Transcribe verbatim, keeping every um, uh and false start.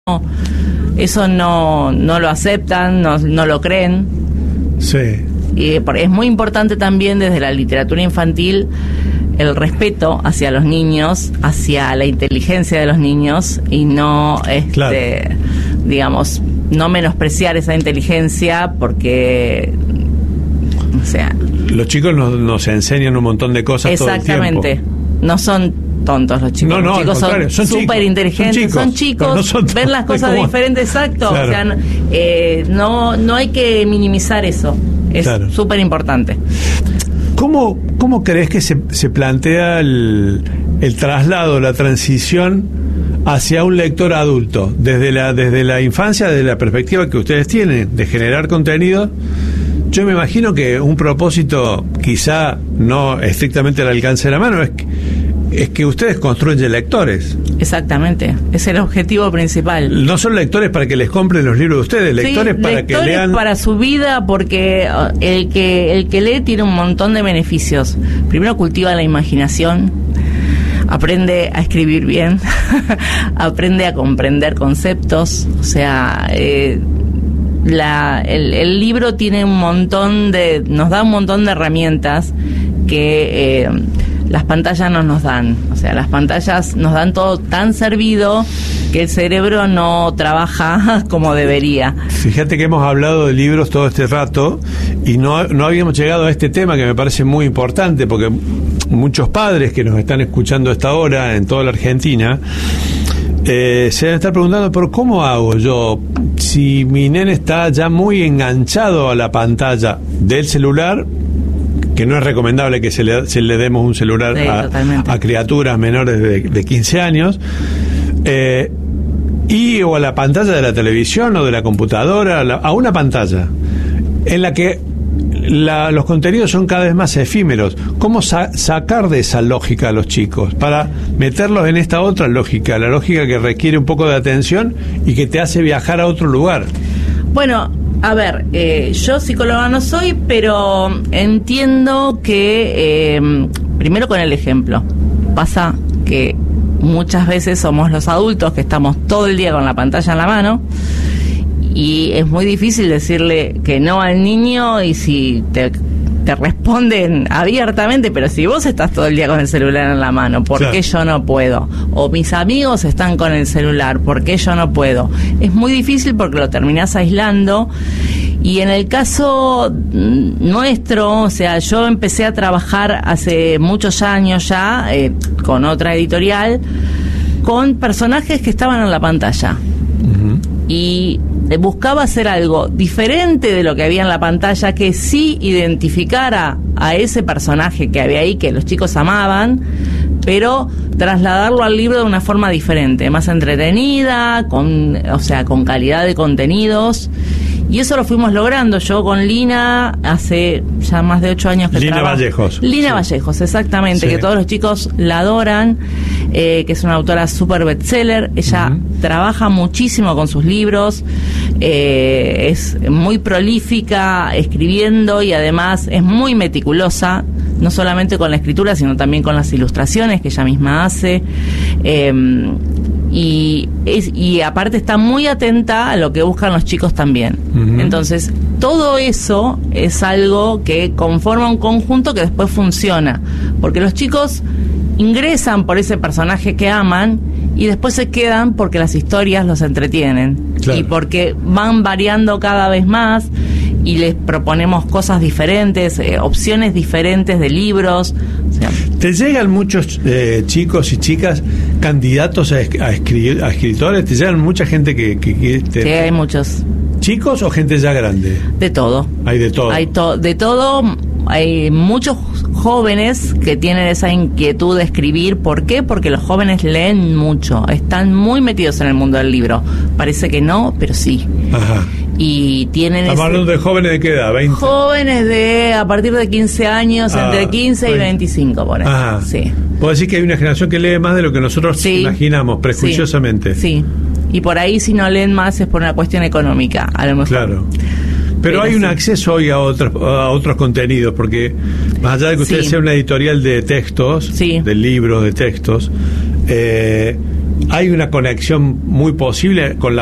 eso no, no lo aceptan, no, no lo creen. Sí. Y es muy importante también desde la literatura infantil el respeto hacia los niños, hacia la inteligencia de los niños y no, este, claro. digamos, no menospreciar esa inteligencia porque, o sea, los chicos nos, nos enseñan un montón de cosas todo el tiempo. Exactamente. No son tontos los chicos. No, no, los chicos son súper inteligentes, son chicos, son chicos no ven las cosas como... diferentes, exacto. Claro. O sea, eh, no, no hay que minimizar eso. Es súper claro. importante. ¿Cómo, ¿Cómo crees que se, se plantea el, el traslado, la transición hacia un lector adulto? Desde la, desde la infancia, desde la perspectiva que ustedes tienen de generar contenido, yo me imagino que un propósito, quizá no estrictamente al alcance de la mano, es que, es que ustedes construyen lectores. Exactamente, es el objetivo principal. No son lectores para que les compren los libros de ustedes, lectores sí, para lectores que lean... para su vida, porque el que, el que lee tiene un montón de beneficios. Primero cultiva la imaginación, aprende a escribir bien, aprende a comprender conceptos, o sea... Eh, La, el, el libro tiene un montón de, nos da un montón de herramientas que eh, las pantallas no nos dan. O sea, las pantallas nos dan todo tan servido que el cerebro no trabaja como debería. Fíjate que hemos hablado de libros todo este rato y no, no habíamos llegado a este tema que me parece muy importante, porque muchos padres que nos están escuchando a esta hora en toda la Argentina Eh, se deben estar preguntando, pero ¿cómo hago yo si mi nene está ya muy enganchado a la pantalla del celular? Que no es recomendable que se le, se le demos un celular sí, a, a criaturas menores de, de quince años, eh, y o a la pantalla de la televisión o de la computadora, a, la, a una pantalla en la que La, los contenidos son cada vez más efímeros. ¿Cómo sa- sacar de esa lógica a los chicos para meterlos en esta otra lógica, la lógica que requiere un poco de atención y que te hace viajar a otro lugar? Bueno, a ver, eh, yo psicóloga no soy, pero entiendo que eh, primero con el ejemplo. Pasa que muchas veces somos los adultos que estamos todo el día con la pantalla en la mano y es muy difícil decirle que no al niño, y si te, te responden abiertamente, pero si vos estás todo el día con el celular en la mano, ¿por claro. qué yo no puedo? O mis amigos están con el celular, ¿por qué yo no puedo? Es muy difícil porque lo terminás aislando. Y en el caso nuestro, o sea, yo empecé a trabajar hace muchos años ya, eh, con otra editorial, con personajes que estaban en la pantalla. Uh-huh. Y buscaba hacer algo diferente de lo que había en la pantalla, que sí identificara a ese personaje que había ahí, que los chicos amaban, pero trasladarlo al libro de una forma diferente, más entretenida, con, o sea, con calidad de contenidos. Y eso lo fuimos logrando. Yo con Lina, hace ya más de ocho años que Lina trabajo. Vallejos. Lina sí. Vallejos, exactamente, sí. Que todos los chicos la adoran, eh, que es una autora súper bestseller. Ella uh-huh. trabaja muchísimo con sus libros, eh, es muy prolífica escribiendo y además es muy meticulosa, no solamente con la escritura, sino también con las ilustraciones que ella misma hace. Eh, Y, es, y aparte está muy atenta a lo que buscan los chicos también. Uh-huh. Entonces, todo eso es algo que conforma un conjunto que después funciona. Porque los chicos ingresan por ese personaje que aman y después se quedan porque las historias los entretienen. Claro. Y porque van variando cada vez más y les proponemos cosas diferentes, eh, opciones diferentes de libros. O sea, ¿te llegan muchos eh, chicos y chicas candidatos a, a, escri- a escritores? ¿Te llegan mucha gente que... que, que te, sí, hay muchos. ¿Chicos o gente ya grande? De todo. Hay de todo. Hay to- de todo. Hay muchos jóvenes que tienen esa inquietud de escribir. ¿Por qué? Porque los jóvenes leen mucho, están muy metidos en el mundo del libro. Parece que no, pero sí. Ajá. Y tienen... ¿Estamos hablando de jóvenes de qué edad? ¿veinte? Jóvenes de a partir de quince años, ah, entre quince veinte. Y veinticinco, por ejemplo. Ajá. Sí. ¿Puedo decir que hay una generación que lee más de lo que nosotros sí. imaginamos, prejuiciosamente? Sí. sí. Y por ahí, si no leen más, es por una cuestión económica, a lo mejor. Claro. Pero, Pero hay sí. un acceso hoy a otros a otros contenidos, porque más allá de que usted sí. sea una editorial de textos, sí. de libros, de textos, eh, hay una conexión muy posible con la